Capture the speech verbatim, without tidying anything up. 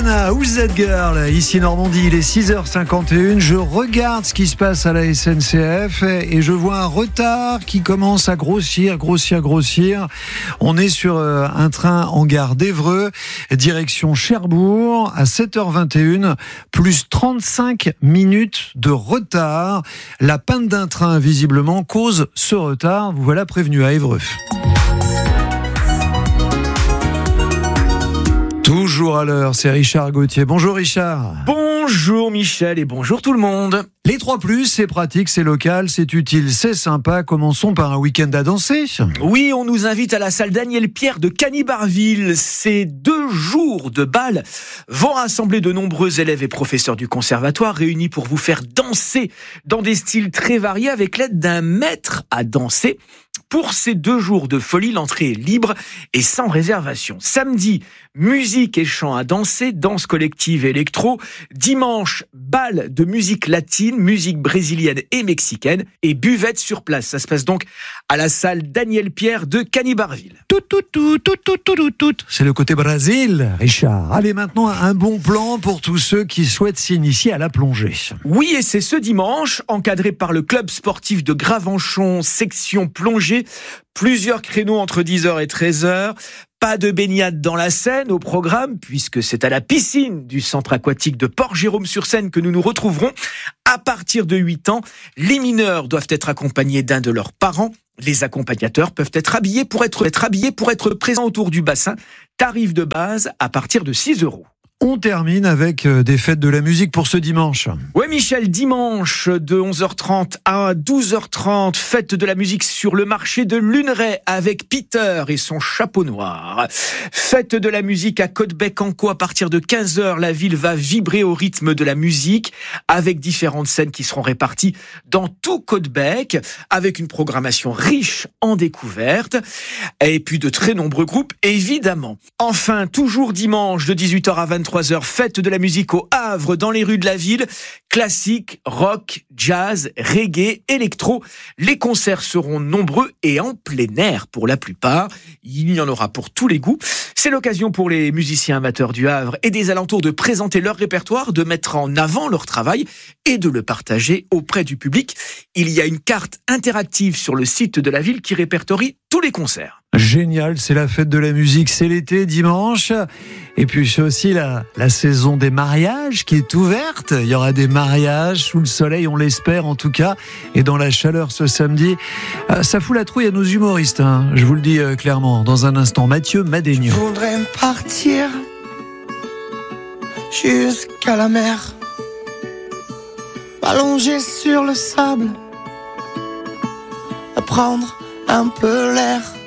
Rihanna, Who's That Girl? Ici Normandie, il est six heures cinquante et une. Je regarde ce qui se passe à la S N C F et je vois un retard qui commence à grossir, grossir, grossir. On est sur un train en gare d'Évreux, direction Cherbourg, à sept heures vingt et une, plus trente-cinq minutes de retard. La panne d'un train, visiblement, cause ce retard. Vous voilà prévenu à Évreux. Toujours à l'heure, c'est Richard Gauthier. Bonjour Richard. Bonjour Michel et bonjour tout le monde. Les trois plus, c'est pratique, c'est local, c'est utile, c'est sympa. Commençons par un week-end à danser. Oui, on nous invite à la salle Daniel Pierre de Cagny-Barville. Ces deux jours de bal vont rassembler de nombreux élèves et professeurs du conservatoire réunis pour vous faire danser dans des styles très variés avec l'aide d'un maître à danser. Pour ces deux jours de folie, l'entrée est libre et sans réservation. Samedi, musique et chant à danser, danse collective et électro. Dimanche, bal de musique latine, musique brésilienne et mexicaine et buvette sur place. Ça se passe donc à la salle Daniel Pierre de Cagny-Barville. Tout, tout, tout, tout, tout, tout, tout, tout. C'est le côté Brésil, Richard. Allez, maintenant, un bon plan pour tous ceux qui souhaitent s'initier à la plongée. Oui, et c'est ce dimanche, encadré par le club sportif de Gravenchon, section plongée. Plusieurs créneaux entre dix heures et treize heures. Pas de baignade dans la Seine au programme, puisque c'est à la piscine du centre aquatique de Port-Jérôme-sur-Seine que nous nous retrouverons. À partir de huit ans, les mineurs doivent être accompagnés d'un de leurs parents. Les accompagnateurs peuvent être habillés pour être, être habillés pour être présents autour du bassin. Tarif de base à partir de six euros. On termine avec des fêtes de la musique pour ce dimanche. Ouais Michel, dimanche de onze heures trente à douze heures trente, fête de la musique sur le marché de Luneray avec Peter et son chapeau noir. Fête de la musique à Côte-Bec-en-Caux à partir de quinze heures, la ville va vibrer au rythme de la musique avec différentes scènes qui seront réparties dans tout Côte-Bec avec une programmation riche en découvertes et puis de très nombreux groupes évidemment. Enfin, toujours dimanche de dix-huit heures à vingt-trois heures, fête de la musique au Havre, dans les rues de la ville. Classique, rock, jazz, reggae, électro. Les concerts seront nombreux et en plein air pour la plupart. Il y en aura pour tous les goûts. C'est l'occasion pour les musiciens amateurs du Havre et des alentours de présenter leur répertoire, de mettre en avant leur travail et de le partager auprès du public. Il y a une carte interactive sur le site de la ville qui répertorie tous les concerts. Génial, c'est la fête de la musique, c'est l'été, dimanche. Et puis c'est aussi la, la saison des mariages qui est ouverte. Il y aura des mariages sous le soleil, on l'espère en tout cas. Et dans la chaleur ce samedi, ça fout la trouille à nos humoristes, hein. Je vous le dis clairement. Dans un instant, Mathieu Madénion. Je voudrais partir jusqu'à la mer, m'allonger sur le sable, prendre un peu l'air.